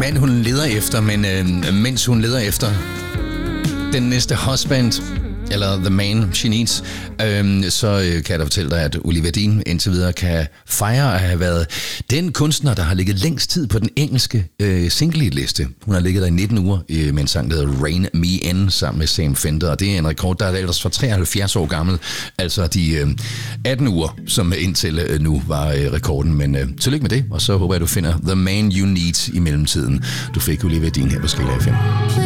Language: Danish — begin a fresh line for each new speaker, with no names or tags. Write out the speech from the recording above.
mand, hun leder efter, men mens hun leder efter den næste husband, eller the man she needs, så kan jeg da fortælle dig, at Olivia Dean indtil videre kan fejre at have været den kunstner, der har ligget længst tid på den engelske single-liste. Hun har ligget der i 19 uger med en sang, der hedder Rain Me In, sammen med Sam Fender, og det er en rekord, der er ellers for 73 år gammel, altså de 18 uger, som indtil nu var rekorden, men tillykke med det, og så håber jeg, du finder the man you need i mellemtiden. Du fik Olivia Dean her på Skala FM.